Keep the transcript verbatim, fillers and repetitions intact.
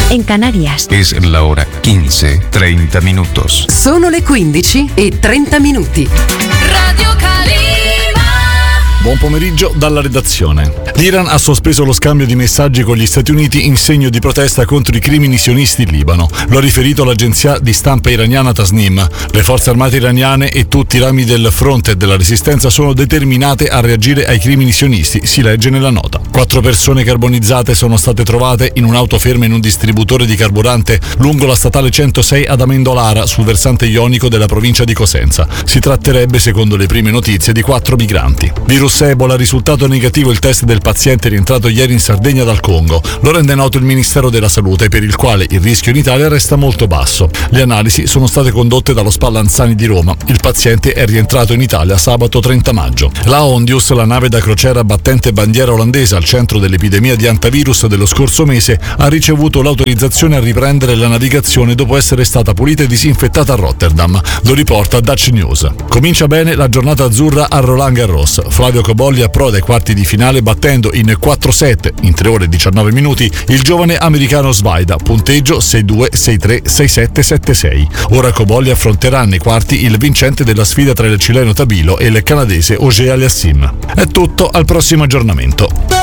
en Canarias. Es la hora quince, treinta minutos. Sono le quindici e trenta minuti. Radio Calima. Buon pomeriggio dalla redazione. L'Iran ha sospeso lo scambio di messaggi con gli Stati Uniti in segno di protesta contro i crimini sionisti in Libano. Lo ha riferito l'agenzia di stampa iraniana Tasnim. Le forze armate iraniane e tutti i rami del fronte della resistenza sono determinate a reagire ai crimini sionisti, si legge nella nota. Quattro persone carbonizzate sono state trovate in un'auto ferma in un distributore di carburante lungo la statale centosei ad Amendolara, sul versante ionico della provincia di Cosenza. Si tratterebbe, secondo le prime notizie, di quattro migranti. Virus Ebola, risultato negativo il test del paziente rientrato ieri in Sardegna dal Congo. Lo rende noto il Ministero della Salute, per il quale il rischio in Italia resta molto basso. Le analisi sono state condotte dallo Spallanzani di Roma. Il paziente è rientrato in Italia sabato trenta maggio. La Ondius, la nave da crociera battente bandiera olandese al centro dell'epidemia di antivirus dello scorso mese, ha ricevuto l'autorizzazione a riprendere la navigazione dopo essere stata pulita e disinfettata a Rotterdam. Lo riporta Dutch News. Comincia bene la giornata azzurra a Roland Garros. Flavio Cobolli approda ai quarti di finale battendo in quattro set in tre ore e diciannove minuti il giovane americano Svaida, punteggio sei due, sei tre, sei sette, sette sei. Ora Cobolli affronterà nei quarti il vincente della sfida tra il cileno Tabilo e il canadese Auger Aliassime. È tutto, al prossimo aggiornamento.